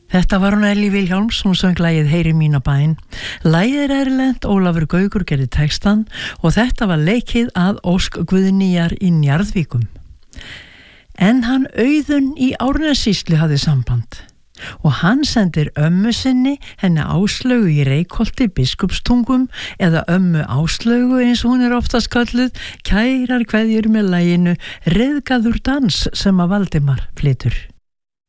Þetta var hún Ellý Vilhjálms, hún söng lagið Heyri mína bæn. Lagið er erlent, Ólafur Gaukur gerði textan og þetta var leikið að Ósk Guðnýjar í Njarðvíkum. En hann Auðun í Árnessýslu hafði samband og hann sendir ömmu sinni, henni Áslaugu í Reykholti Biskupstungum eða ömmu Áslaugu eins og hún er oftast kölluð, kærar kveðjur með laginu Ryðgaður dans sem að Valdimar flytur.